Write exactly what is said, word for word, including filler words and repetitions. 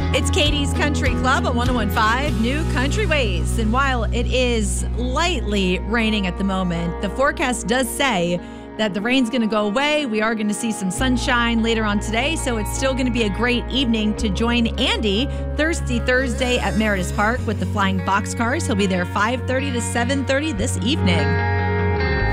It's Katie's Country Club at one oh one point five New Country Ways. And while it is lightly raining at the moment, the forecast does say that the rain's going to go away. We are going to see some sunshine later on today, so it's still going to be a great evening to join Andy Thirsty Thursday at Meredith Park with the Flying Boxcars. He'll be there five thirty to seven thirty this evening.